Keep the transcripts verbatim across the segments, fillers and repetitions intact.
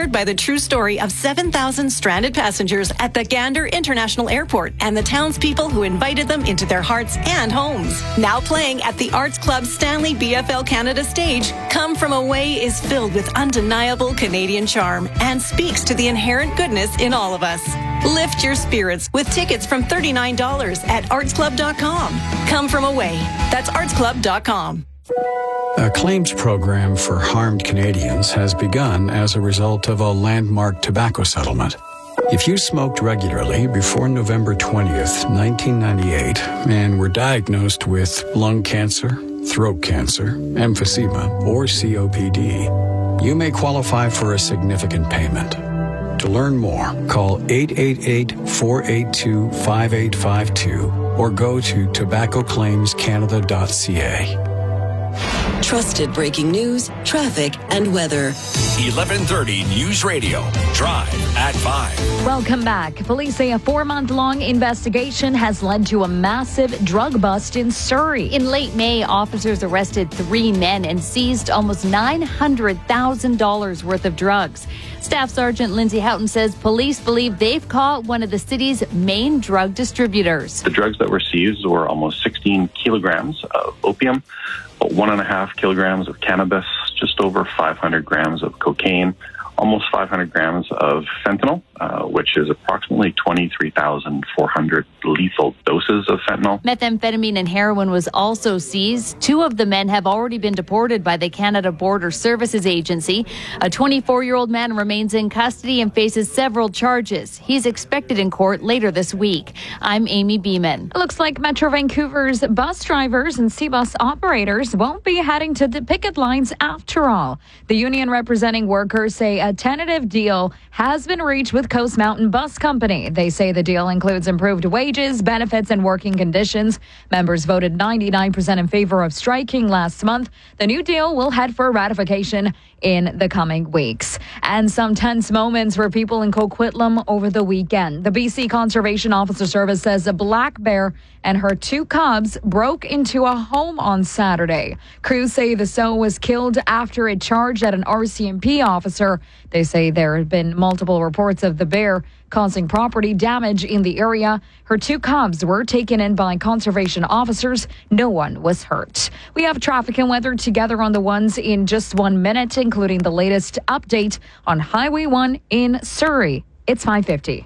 inspired by the true story of seven thousand stranded passengers at the Gander International Airport and the townspeople who invited them into their hearts and homes. Now playing at the Arts Club Stanley B F L Canada stage, Come From Away is filled with undeniable Canadian charm and speaks to the inherent goodness in all of us. Lift your spirits with tickets from thirty-nine dollars at arts club dot com. Come From Away. That's arts club dot com. A claims program for harmed Canadians has begun as a result of a landmark tobacco settlement. If you smoked regularly before November twentieth, nineteen ninety-eight, and were diagnosed with lung cancer, throat cancer, emphysema, or C O P D, you may qualify for a significant payment. To learn more, call eight eight eight, four eight two, five eight five two or go to tobacco claims canada dot c a. Trusted breaking news, traffic, and weather. eleven thirty News Radio. Drive at five. Welcome back. Police say a four-month-long investigation has led to a massive drug bust in Surrey. In late May, officers arrested three men and seized almost nine hundred thousand dollars worth of drugs. Staff Sergeant Lindsay Houghton says police believe they've caught one of the city's main drug distributors. The drugs that were seized were almost sixteen kilograms of opium, about one and a half kilograms of cannabis, just over five hundred grams of cocaine, almost five hundred grams of fentanyl, uh, which is approximately twenty-three thousand four hundred lethal doses of fentanyl. Methamphetamine and heroin was also seized. Two of the men have already been deported by the Canada Border Services Agency. A twenty-four-year-old man remains in custody and faces several charges. He's expected in court later this week. I'm Amy Beeman. It looks like Metro Vancouver's bus drivers and C-bus operators won't be heading to the picket lines after all. The union representing workers say a tentative deal has been reached with Coast Mountain Bus Company. They say the deal includes improved wages, benefits, and working conditions. Members voted ninety-nine percent in favor of striking last month. The new deal will head for ratification in the coming weeks. And some tense moments for people in Coquitlam over the weekend. The B C Conservation Officer Service says a black bear and her two cubs broke into a home on Saturday. Crews say the sow was killed after it charged at an R C M P officer. They say there have been multiple reports of the bear causing property damage in the area. Her two cubs were taken in by conservation officers. No one was hurt. We have traffic and weather together on the ones in just one minute, including the latest update on Highway one in Surrey. It's five fifty.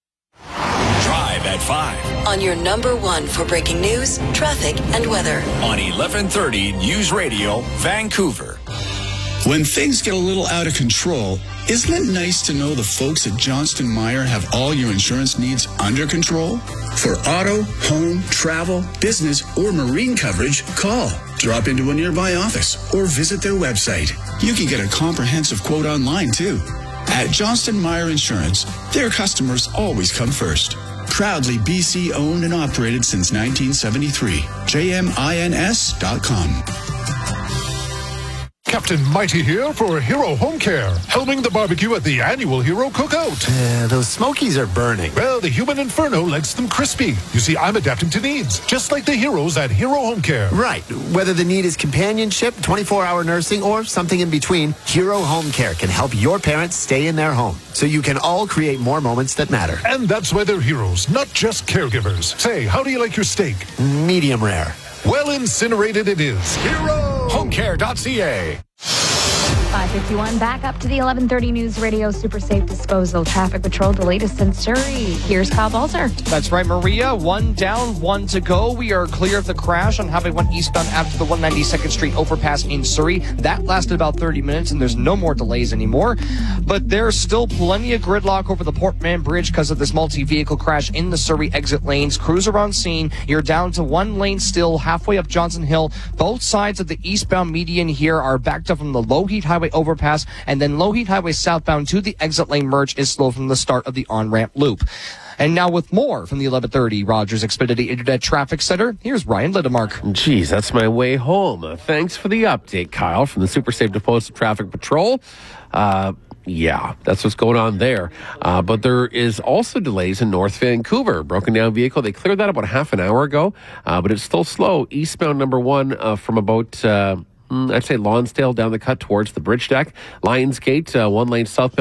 Drive at five. On your number one for breaking news, traffic, and weather. On eleven thirty News Radio, Vancouver. When things get a little out of control, isn't it nice to know the folks at Johnston Meyer have all your insurance needs under control? For auto, home, travel, business, or marine coverage, call, drop into a nearby office, or visit their website. You can get a comprehensive quote online, too. At Johnston Meyer Insurance, their customers always come first. Proudly B C owned and operated since nineteen seventy-three. J M I N S dot com. Captain Mighty here for Hero Home Care, helming the barbecue at the annual Hero Cookout. Uh, those smokies are burning. Well, the human inferno likes them crispy. You see, I'm adapting to needs, just like the heroes at Hero Home Care. Right. Whether the need is companionship, twenty-four hour nursing, or something in between, Hero Home Care can help your parents stay in their home, so you can all create more moments that matter. And that's why they're heroes, not just caregivers. Say, how do you like your steak? Medium rare. Well incinerated it is. Hero Home Care dot c a. five fifty-one, back up to the eleven thirty News Radio Super Safe Disposal Traffic Patrol, the latest in Surrey. Here's Kyle Balzer. That's right, Maria. One down, one to go. We are clear of the crash on Highway one eastbound after the one ninety-second Street overpass in Surrey. That lasted about thirty minutes, and there's no more delays anymore. But there's still plenty of gridlock over the Port Mann Bridge because of this multi-vehicle crash in the Surrey exit lanes. Crews are on scene. You're down to one lane still, halfway up Johnson Hill. Both sides of the eastbound median here are backed up from the Lougheed Highway overpass, and then Lougheed Highway southbound to the exit lane merge is slow from the start of the on-ramp loop. And now with more from the eleven thirty Rogers Xfinity Internet Traffic Center, here's Ryan Lidemark. Geez, that's my way home. Uh, thanks for the update, Kyle, from the Super Safe Disposal Traffic Patrol. Uh, yeah, that's what's going on there. Uh, but there is also delays in North Vancouver. Broken down vehicle, they cleared that about half an hour ago, uh, but it's still slow. Eastbound number one uh, from about... Uh, I'd say Lonsdale down the cut towards the bridge deck. Lionsgate, uh, one lane southbound